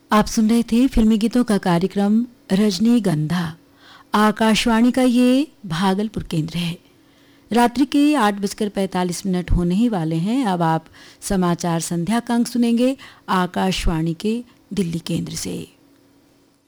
आप सुन रहे थे फिल्मी गीतों का कार्यक्रम रजनीगंधा। आकाशवाणी का ये भागलपुर केंद्र है। रात्रि के 8:45 होने ही वाले हैं। अब आप समाचार संध्या का अंक सुनेंगे आकाशवाणी के दिल्ली केंद्र से।